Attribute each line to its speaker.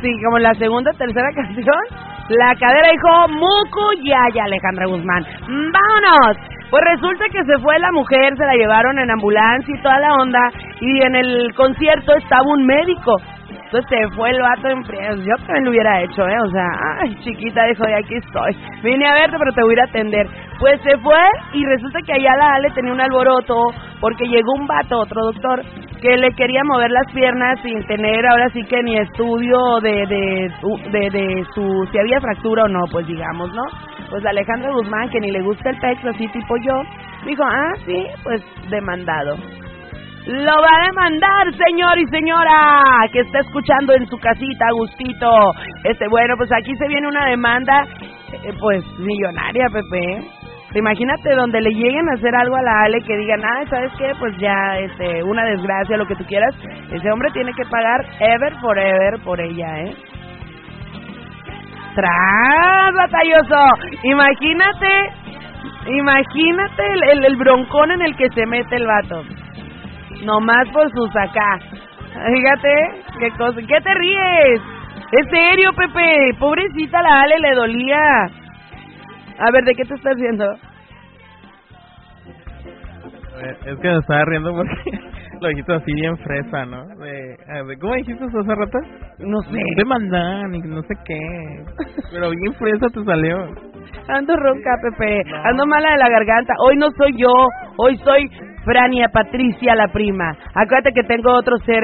Speaker 1: sí, como en la segunda, tercera canción, la cadera dijo, mucu yaya, Alejandra Guzmán. ¡Vámonos! Pues resulta que se fue la mujer, se la llevaron en ambulancia y toda la onda, y en el concierto estaba un médico. Entonces se fue el vato en friega. Yo también lo hubiera hecho, o sea, ay, chiquita, dijo, de aquí estoy. Vine a verte, pero te voy a ir a atender. Pues se fue y resulta que allá la Ale tenía un alboroto porque llegó un vato, otro doctor, que le quería mover las piernas sin tener ahora sí que ni estudio de su si había fractura o no, pues digamos, ¿no? Pues Alejandra Guzmán, que ni le gusta el pecho, así tipo yo, dijo, sí, pues demandado. Lo va a demandar, señor y señora, que está escuchando en su casita, Agustito. Bueno, pues aquí se viene una demanda, pues millonaria, Pepe. Imagínate donde le lleguen a hacer algo a la Ale que digan, ¿sabes qué? Pues ya, una desgracia, lo que tú quieras. Ese hombre tiene que pagar forever por ella, ¡Tras, batalloso! Imagínate el broncón en el que se mete el vato. Nomás por sus acá. Fíjate, qué cosa. ¿Qué te ríes? Es serio, Pepe. Pobrecita la Ale, le dolía. A ver, ¿de qué te estás riendo?
Speaker 2: Es que me estaba riendo porque lo dijiste así bien fresa, ¿no? ¿Cómo dijiste eso hace rato?
Speaker 1: No sé.
Speaker 2: Te mandan y no sé qué. Pero bien fresa te salió.
Speaker 1: Ando ronca, Pepe. Ando mala de la garganta. Hoy no soy yo. Hoy soy Frania Patricia, la prima. Acuérdate que tengo otro ser